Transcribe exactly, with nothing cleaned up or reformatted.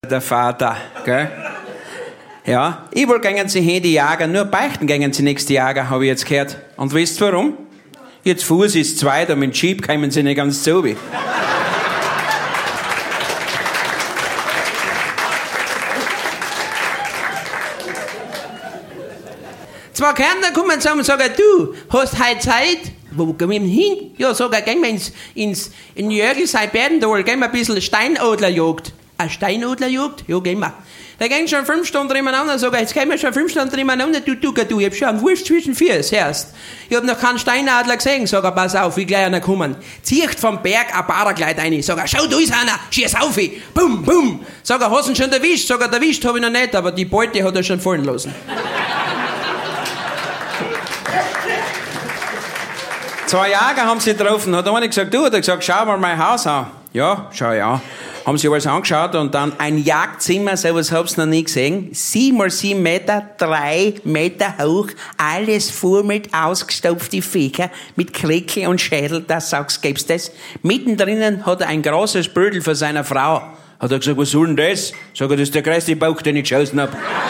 der Vater, gell? Ja, ich wollte gehen sie hin, die jagen, nur beichten gehen sie nächste Jager, habe ich jetzt gehört. Und wisst ihr warum? Jetzt Fuß ist zwei, da mit dem Jeep kommen sie nicht ganz so wie. Zwei Kärntner kommen zusammen und sagen, du, hast heute Zeit? Wo gehen wir hin? Ja, sag ich, gehen wir ins, ins in Jörgl sein Berdendal, gehen wir ein bisschen Steinadlerjagd. Eine Steinadlerjagd? Ja, gehen wir. Da gehen schon fünf Stunden nebeneinander, sag ich, jetzt gehen wir schon fünf Stunden nebeneinander, du, du, du, ich hab schon einen Wurst zwischen Füßen, hörst. Ich hab noch keinen Steinadler gesehen, sag ich, pass auf, wie gleich einer kommen. Zieht vom Berg ein Paragleit rein, sag ich, schau, da ist einer, schieß auf, bum, bum. Sag ich, hast du ihn schon erwischt? Sag ich, erwischt hab ich noch nicht, aber die Beute hat er schon fallen lassen. Zwei Jäger haben sie getroffen, hat einer gesagt, du, hat er gesagt, schau mal mein Haus an. Ja, schau ich an. Haben sie alles angeschaut und dann ein Jagdzimmer, sowas hab's noch nie gesehen. Sieben mal sieben Meter, drei Meter hoch, alles voll mit ausgestopften Viecher, mit Kleckel und Schädel, das sagst, gibt's das. Mittendrin hat er ein großes Bödel für seine Frau. Hat er gesagt, was soll denn das? Sag ich, das ist der größte Bauch, den ich geschossen hab.